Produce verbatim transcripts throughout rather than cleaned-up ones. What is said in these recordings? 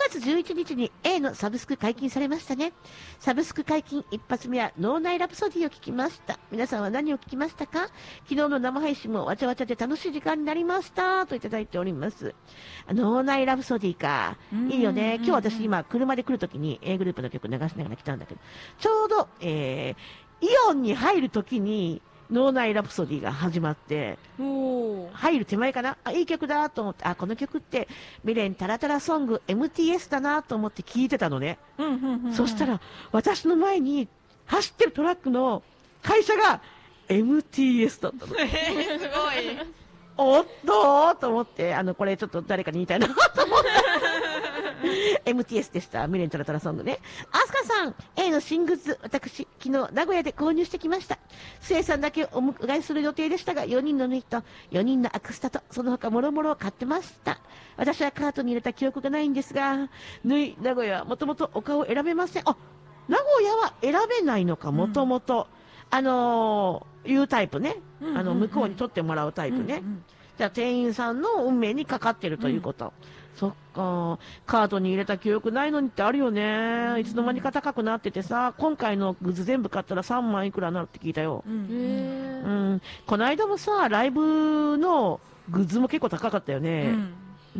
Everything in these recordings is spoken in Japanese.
つじゅういちにちに A のサブスク解禁されましたね。サブスク解禁一発目は脳内ラプソディを聞きました。皆さんは何を聞きましたか？昨日の生配信もわちゃわちゃで楽しい時間になりましたといただいております。脳内ラプソディか。いいよね。今日私今車で来るときに A グループの曲流しながら来たんだけど、ちょうど、えー、イオンに入るときに脳内ラプソディが始まって、入る手前かな、あ、いい曲だと思って、あ、この曲って未練タラタラソング エムティーエス だなと思って聞いてたのね。そしたら私の前に走ってるトラックの会社が エムティーエス だったの。 えー、すごい。 おっとーと思って、あの、これちょっと誰かに言いたいなと思って。エムティーエス でした。未練タラタラソングね。アスカさん、A の新グッズ、私、昨日、名古屋で購入してきました。末さんだけお迎えする予定でしたが、よにんの縫いと、よにんのアクスタと、その他もろもろを買ってました。私はカートに入れた記憶がないんですが、縫い、名古屋はもともとお顔を選べません。あ、名古屋は選べないのか、もともと。あのー、いうタイプね。あの、向こうに取ってもらうタイプね。じゃあ、店員さんの運命にかかってるということ。うんそっか、カートに入れた記憶ないのにってあるよね。いつの間にか高くなっててさ、今回のグッズ全部買ったらさんまんいくらになるって聞いたよ。うん、うん、この間もさ、ライブのグッズも結構高かったよね。うんうん、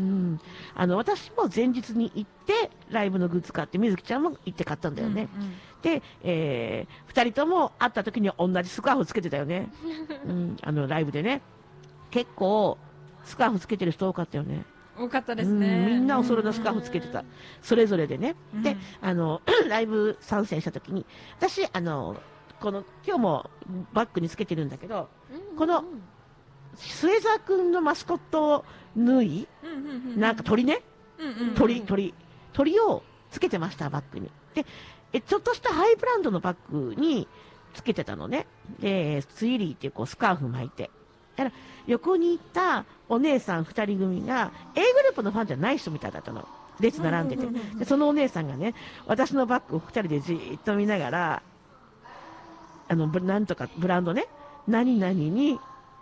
あの私も前日に行ってライブのグッズ買ってみずきちゃんも行って買ったんだよね。うんうん、で、えー、ふたりとも会った時には同じスカーフつけてたよね。うん、あのライブでね。結構スカーフつけてる人多かったよね。 多かったですね。 みんなおそろのスカーフつけてた。それぞれでね。で、あの、ライブ参戦した時に、私、あの、この、今日もバッグにつけてるんだけど、この、末澤くんのマスコット縫い、なんか鳥ね。鳥、鳥。鳥をつけてました、バッグに。で、え、ちょっとしたハイブランドのバッグにつけてたのね。で、ツイリーっていうこうスカーフ巻いて。だから横にいたお姉さんふたり組が A グループのファンじゃない人みたいだったの。列並んでて。で、そのお姉さんがね、私のバッグをふたりでじーっと見ながら、あの、なんとかブランドね、何々に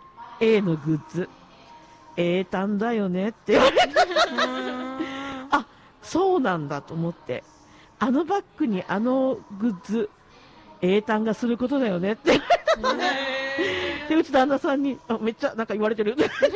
A のグッズ、A 単だよねって言われた。あ、そうなんだと思って。あのバッグにあのグッズ、A 単がすることだよねって言われた。で、うち旦那さんに、あ、めっちゃなんか言われてる。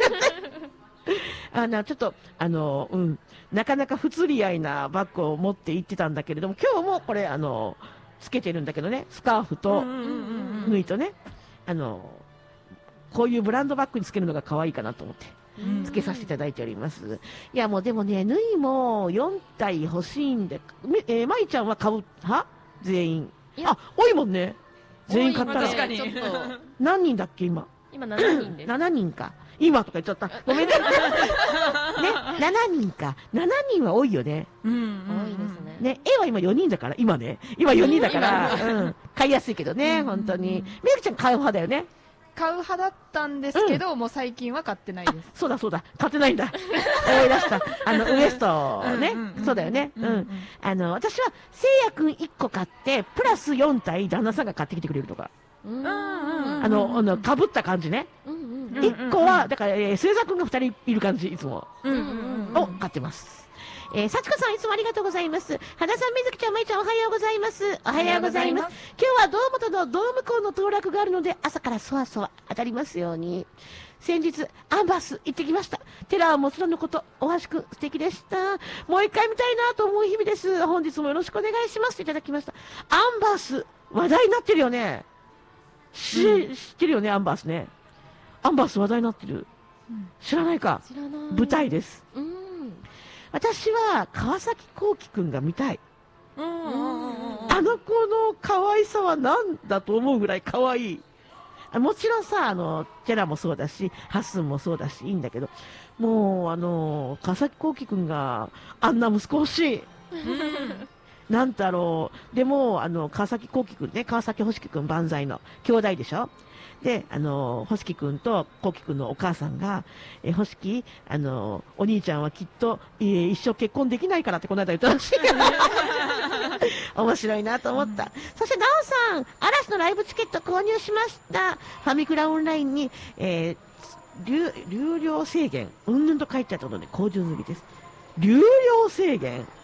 あの、ちょっと、あの、うん、なかなか不釣り合いなバッグを持って行ってたんだけれども、今日もこれ、あの、つけてるんだけどね、スカーフと、縫いとね、あの、こういうブランドバッグにつけるのが可愛いかなと思って、つけさせていただいております。いや、もうでもね、縫いもよんたい欲しいんで、えー、まいちゃんは買うは全員。あ、多いもんね。全員買ったら。 確かに。 何人だっけ、今。 今ななにんです。 ななにんか。今とか言っちゃった。ごめんね。ね、ななにんか。ななにんは多いよね。 うん。多いですね。 ね、A は今よにんだから、今ね。今よにんだから、うん。買いやすいけどね、本当に。みゆきちゃん買う派だよね。 買う派だったんですけど、もう最近は買ってないです。 そうだそうだ。買ってないんだ。思い出した。あの、ウエストね。そうだよね。うん。あの、私は、せいやくんいっこ買って、プラスよんたい旦那さんが買ってきてくれるとか。あの、あの、被った感じね。いっこは、だから、えー、末澤くんがふたりいる感じ、いつも。を買ってます。えー、幸子さんいつもありがとうございます。花さん、みずきちゃん、まいちゃんおはようございます。おはようございます。今日は堂本のドーム校の当落があるので、朝からそわそわ当たりますように。先日、アンバース行ってきました。テラーはもちろんのこと、おはしく素敵でした。もう一回見たいなと思う日々です。本日もよろしくお願いします。いただきました。アンバース、話題になってるよね。し、うん、知ってるよね、アンバースね。アンバース話題になってる。うん、知らないか。 知らない。 舞台です。 うん、 私は川崎幸輝くんが見たい。うん、あの子の可愛さは何だと思うぐらい可愛い。もちろんさ、あの、テラもそうだし、ハッスンもそうだし、いいんだけど、もう、あの、川崎幸輝くんがあんな息子欲しい。なんだろう。でも、あの、川崎幸輝くんね、川崎星輝くん万歳の兄弟でしょ。で、あの、星輝くんと幸輝くんのお母さんが、え、星輝、あの、お兄ちゃんはきっと、えー、一生結婚できないからってこの間言ったらしい。面白いなと思った。うん、そして、なおさん、嵐のライブチケット購入しました。ファミクラオンラインに、えー、流、流量制限、うんぬんと書いてあったので、購入済みです。流量制限